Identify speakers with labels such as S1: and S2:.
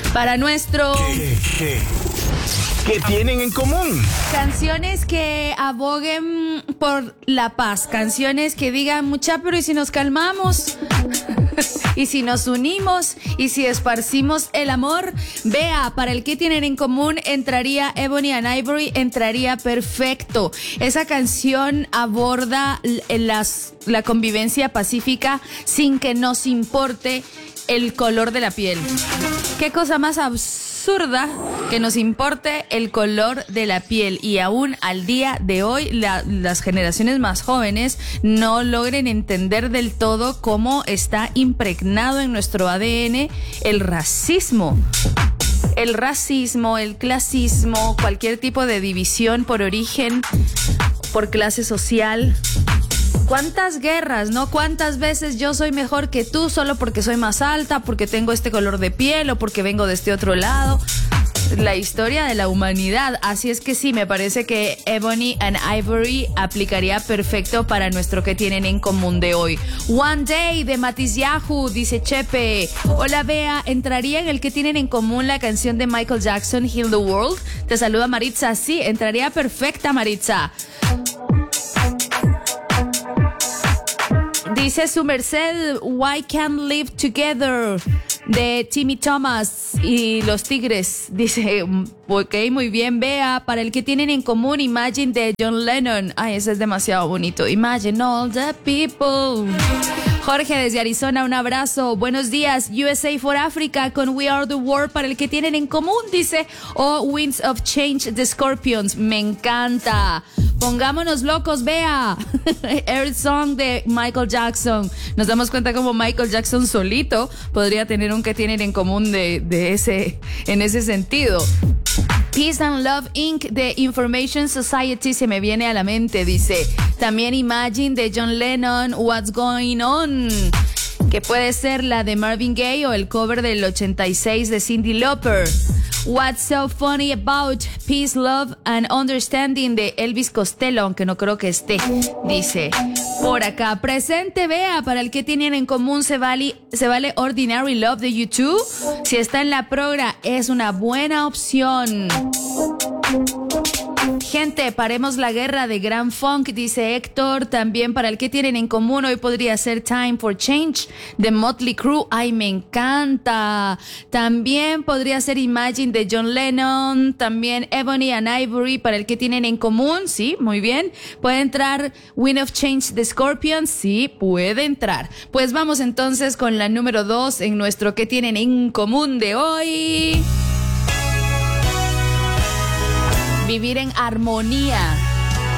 S1: Para nuestro...
S2: ¿Qué tienen en común?
S1: Canciones que aboguen por la paz, canciones que digan, mucha, pero ¿y si nos calmamos? ¿Y si nos unimos? ¿Y si esparcimos el amor? Vea, para el que tienen en común entraría Ebony and Ivory, entraría perfecto. Esa canción aborda la convivencia pacífica sin que nos importe el color de la piel. ¿Qué cosa más absurda que nos importe el color de la piel? Y aún al día de hoy las generaciones más jóvenes no logren entender del todo cómo está impregnado en nuestro ADN el racismo. El racismo, el clasismo, cualquier tipo de división por origen, por clase social. ¿Cuántas guerras, no? ¿Cuántas veces yo soy mejor que tú solo porque soy más alta, porque tengo este color de piel o porque vengo de este otro lado? La historia de la humanidad. Así es que sí, me parece que Ebony and Ivory aplicaría perfecto para nuestro que tienen en común de hoy. One Day de Matiz Yahoo, dice Chepe. Hola Bea, ¿entraría en el que tienen en común la canción de Michael Jackson, Heal the World? Te saluda Maritza. Sí, entraría perfecta, Maritza. Dice su merced, Why Can't Live Together, de Timmy Thomas y los Tigres. Dice, ok, muy bien, Bea. Para el que tienen en común, Imagine, de John Lennon. Ay, ese es demasiado bonito. Imagine all the people. Jorge desde Arizona, un abrazo. Buenos días. USA for Africa con We Are the World para el que tienen en común, dice. O Winds of Change de Scorpions. Me encanta. Pongámonos locos, Bea. Earth Song de Michael Jackson. Nos damos cuenta como Michael Jackson solito podría tener un que tienen en común en ese sentido. Peace and Love Inc. de Information Society se me viene a la mente, dice. También Imagine de John Lennon, What's Going On, que puede ser la de Marvin Gaye o el cover del 86 de Cyndi Lauper. What's So Funny About Peace, Love and Understanding de Elvis Costello, aunque no creo que esté, dice. Por acá, presente, Bea, para el que tienen en común se vale Ordinary Love de YouTube. Si está en la progra, es una buena opción. Gente, paremos la guerra de Grand Funk, dice Héctor. También para el que tienen en común hoy podría ser Time for Change de Motley Crue. Ay, me encanta. También podría ser Imagine de John Lennon. También Ebony and Ivory para el que tienen en común. Sí, muy bien. ¿Puede entrar Wind of Change de Scorpions? Sí, puede entrar. Pues vamos entonces con la número 2 en nuestro que tienen en común de hoy. Vivir en armonía.